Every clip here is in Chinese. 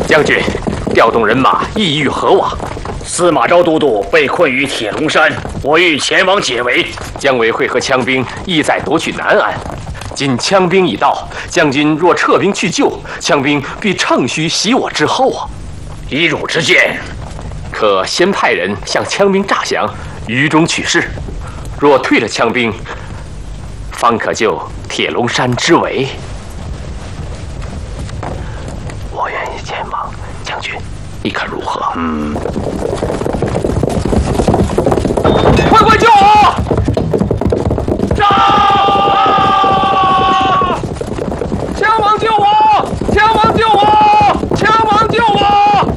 将军，调动人马，意欲何往？ 司马昭都督被困于铁龙山，我欲前往解围。 姜维会合羌兵，意在夺取南安。今羌兵已到，将军若撤兵去救，羌兵必乘虚袭我之后啊！ 依汝之见， 可先派人向羌兵诈降，于中取势。若退了羌兵，方可救铁龙山之围。我愿意前往，将军，你看如何？快快救我！杀！羌王救我！羌王救我！羌王救我！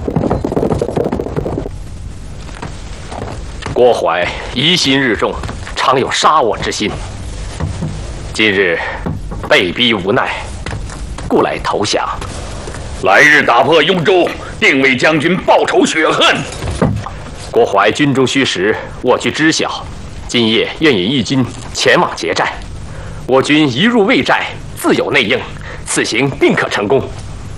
郭淮疑心日重，常有杀我之心。今日被逼无奈，故来投降。 来日打破雍州，定为将军报仇雪恨。 郭淮军中虚实，我据知晓。今夜愿引义军前往劫寨，我军一入魏寨，自有内应，此行定可成功。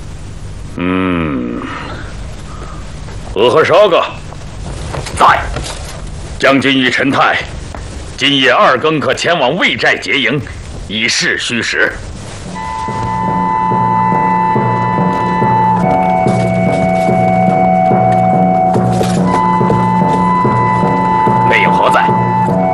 俄沙噶在。 将军与陈泰，今夜2更可前往魏寨劫营，以示虚实。